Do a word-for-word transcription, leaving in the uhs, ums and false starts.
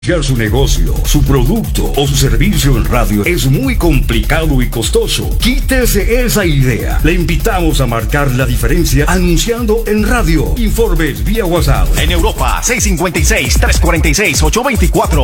Anunciar su negocio, su producto o su servicio en radio es muy complicado y costoso. Quítese esa idea. Le invitamos a marcar la diferencia anunciando en radio. Informes vía WhatsApp. En Europa, seis cinco seis, tres cuatro seis, ocho dos cuatro.